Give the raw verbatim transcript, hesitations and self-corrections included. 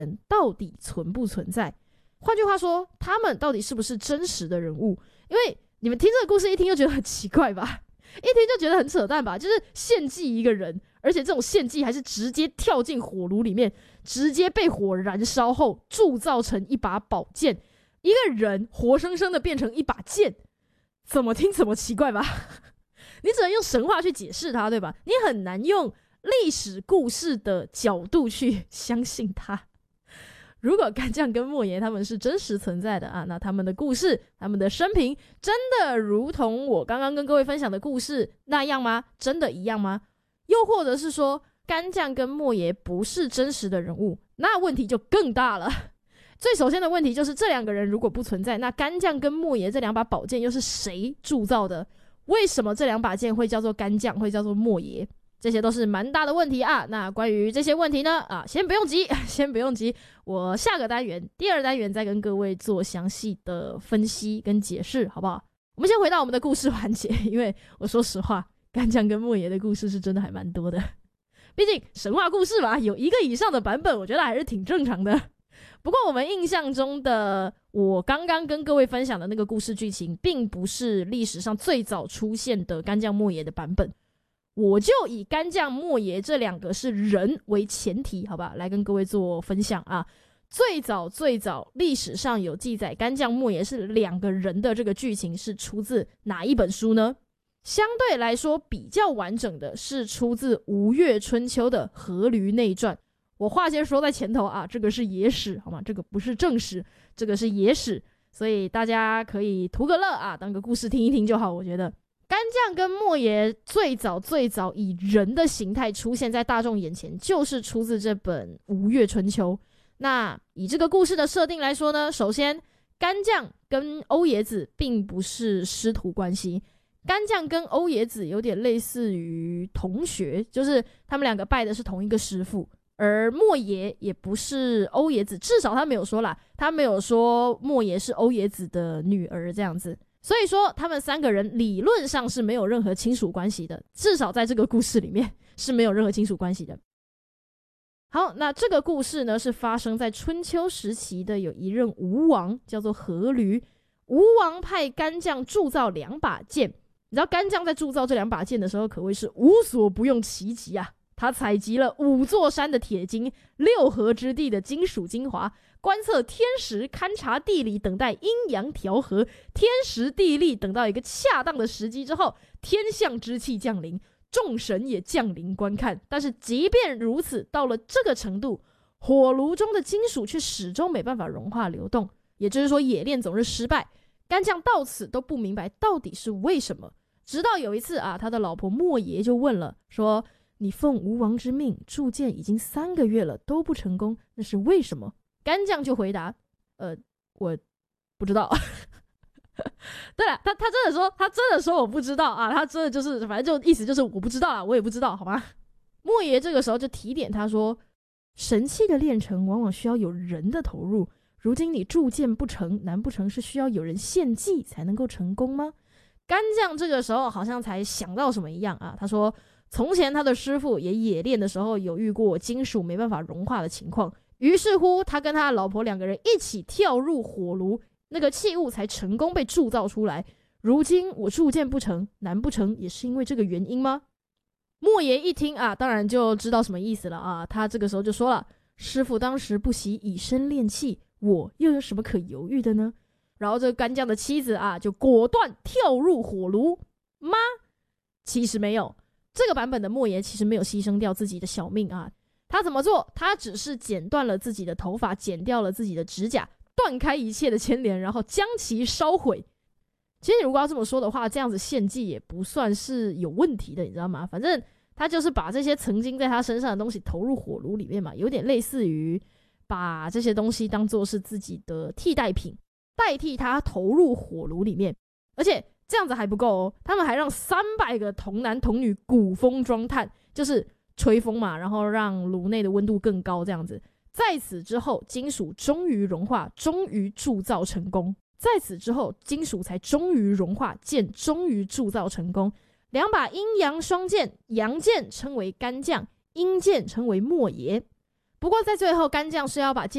人到底存不存在？换句话说，他们到底是不是真实的人物？因为你们听这个故事一听就觉得很奇怪吧，一听就觉得很扯淡吧，就是献祭一个人，而且这种献祭还是直接跳进火炉里面，直接被火燃烧后铸造成一把宝剑，一个人活生生的变成一把剑，怎么听怎么奇怪吧你只能用神话去解释它，对吧？你很难用历史故事的角度去相信它。如果干将跟莫爷他们是真实存在的啊，那他们的故事，他们的生平真的如同我刚刚跟各位分享的故事那样吗？真的一样吗？又或者是说干将跟莫爷不是真实的人物，那问题就更大了。最首先的问题就是这两个人如果不存在，那干将跟莫爷这两把宝剑又是谁铸造的？为什么这两把剑会叫做干将，会叫做莫爷？这些都是蛮大的问题啊。那关于这些问题呢，啊，先不用急，先不用急，我下个单元，第二单元再跟各位做详细的分析跟解释，好不好？我们先回到我们的故事环节，因为我说实话，干将跟莫爷的故事是真的还蛮多的。毕竟神话故事嘛，有一个以上的版本，我觉得还是挺正常的。不过我们印象中的，我刚刚跟各位分享的那个故事剧情，并不是历史上最早出现的干将莫爷的版本。我就以干将莫爷这两个是人为前提，好吧，来跟各位做分享啊。最早最早历史上有记载干将莫爷是两个人的这个剧情是出自哪一本书呢？相对来说比较完整的是出自吴越春秋的《阖闾内传》。我话先说在前头啊，这个是野史，好吗？这个不是正史，这个是野史，所以大家可以图个乐啊，当个故事听一听就好。我觉得干将跟莫爷最早最早以人的形态出现在大众眼前，就是出自这本《吴越春秋》。那以这个故事的设定来说呢，首先干将跟欧冶子并不是师徒关系，干将跟欧冶子有点类似于同学，就是他们两个拜的是同一个师傅。而莫爷也不是欧冶子，至少他没有说啦，他没有说莫爷是欧冶子的女儿这样子。所以说他们三个人理论上是没有任何亲属关系的，至少在这个故事里面是没有任何亲属关系的。好，那这个故事呢是发生在春秋时期的有一任吴王叫做阖闾，吴王派干将铸造两把剑。你知道干将在铸造这两把剑的时候可谓是无所不用其极啊，他采集了五座山的铁金，六合之地的金属精华，观测天时，勘察地理，等待阴阳调和，天时地利等到一个恰当的时机之后，天象之气降临，众神也降临观看。但是即便如此，到了这个程度，火炉中的金属却始终没办法融化流动，也就是说冶炼总是失败。干将到此都不明白到底是为什么，直到有一次啊，他的老婆莫爷就问了，说你奉吴王之命铸剑已经三个月了都不成功，那是为什么？干将就回答，呃，我不知道。对了，他他真的说，他真的说我不知道啊，他真的就是反正就意思就是我不知道啊，我也不知道，好吗？莫爷这个时候就提点他说，神器的炼成往往需要有人的投入，如今你铸剑不成，难不成是需要有人献祭才能够成功吗？干将这个时候好像才想到什么一样啊，他说从前他的师傅也冶炼的时候有遇过金属没办法融化的情况，于是乎他跟他的老婆两个人一起跳入火炉，那个器物才成功被铸造出来。如今我铸剑不成，难不成也是因为这个原因吗？莫爷一听啊，当然就知道什么意思了啊，他这个时候就说了，师傅当时不惜以身炼器，我又有什么可犹豫的呢？然后这个干将的妻子啊，就果断跳入火炉吗？其实没有，这个版本的莫爷其实没有牺牲掉自己的小命啊。他怎么做？他只是剪断了自己的头发，剪掉了自己的指甲，断开一切的牵连，然后将其烧毁。其实如果要这么说的话，这样子献祭也不算是有问题的，你知道吗？反正他就是把这些曾经在他身上的东西投入火炉里面嘛，有点类似于把这些东西当作是自己的替代品，代替他投入火炉里面。而且这样子还不够哦，他们还让三百个童男童女鼓风装炭，就是吹风嘛，然后让炉内的温度更高这样子。在此之后，金属终于融化，终于铸造成功。在此之后，金属才终于融化，剑终于铸造成功。两把阴阳双剑，阳剑称为干将，阴剑称为莫爷。 不过在最后，干将是要把